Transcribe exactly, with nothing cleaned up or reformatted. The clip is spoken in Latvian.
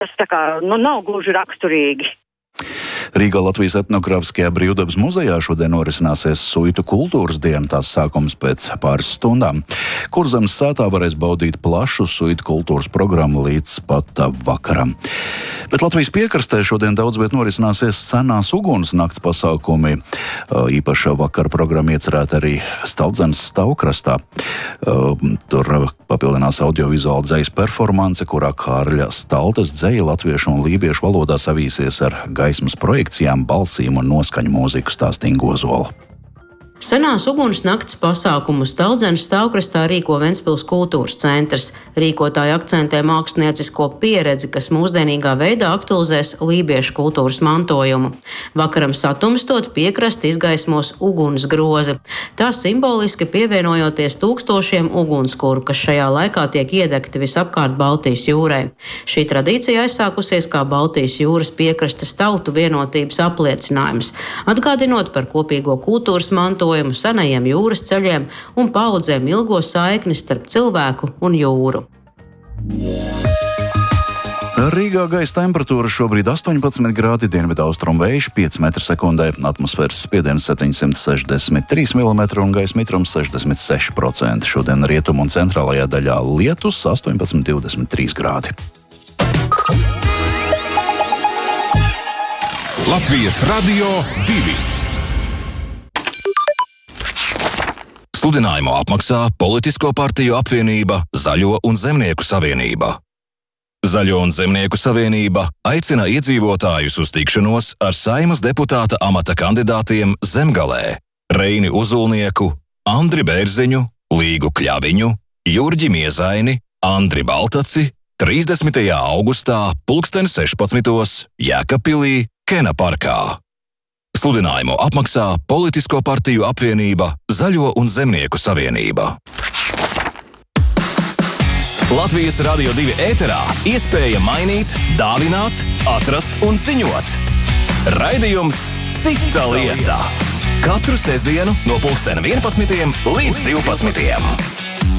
tas tā kā, nu, nav gluži raksturīgi. Rīgā Latvijas etnogrāfiskajā brīvdabas muzejā šodien norisināsies Suitu kultūras diena, tās sākums pēc pāris stundām. Kurzemes sētā varēs baudīt plašu Suitu kultūras programmu līdz pat vakaram. Bet Latvijas piekrastē šodien daudz viet norisināsies senās uguns nakts pasākumi. Īpaša vakara programma iecerēta arī Staltzenes stāvkrastā. Tur papildinās audiovizuāla dzejas performance, kurā Kārļa Staltes dzeja latviešu un lībiešu valodā savīsies ar gaismas projekcijām, balsīm un noskaņu mūziku, stāstīja Gozola. Senās uguns nakts pasākumu Staltzenes stāvkrastā rīko Ventspils kultūras centrs. Rīkotāji akcentē māksliniecisko pieredzi, kas mūsdienīgā veidā aktualizēs lībiešu kultūras mantojumu. Vakaram satumstot piekrasti izgaismos uguns grozi. Tā simboliski pievienojoties tūkstošiem ugunskuru, kas šajā laikā tiek iedegti visapkārt Baltijas jūrai. Šī tradīcija aizsākusies kā Baltijas jūras piekrastes tautu vienotības apliecinājums, atgādinot par kopīgo kultūras mantojumu, senajiem jūras ceļiem un paudzēm ilgo saikni starp cilvēku un jūru. Rīgā gaisa temperatūra šobrīd astoņpadsmit grādi, dienvidu austrumu vējš pieci metri sekundē, atmosfēras spiediens septiņsimt sešdesmit trīs milimetri un gaisa mitrums sešdesmit seši procenti. Šodien rietumu un centrālajā daļā lietus astoņpadsmit divdesmit trīs grādi. Latvijas Radio divi. Sludinājumu apmaksā Politisko partiju apvienība Zaļo un Zemnieku savienība. Zaļo un Zemnieku savienība aicina iedzīvotājus uz tikšanos ar Saeimas deputāta amata kandidātiem Zemgalē Reini Uzulnieku, Andri Bērziņu, Līgu Kļaviņu, Jurģi Miezaini, Andri Baltaci trīsdesmitajā augustā pulksten sešpadsmitos Jēkabpilī, Kena parkā. Sludinājumu apmaksā Politisko partiju apvienība Zaļo un Zemnieku savienība. Latvijas Radio divi ēterā iespēja mainīt, dāvināt, atrast un ziņot. Raidījums Cita lieta. Katru sestdienu no pulksten vienpadsmitiem līdz divpadsmitiem.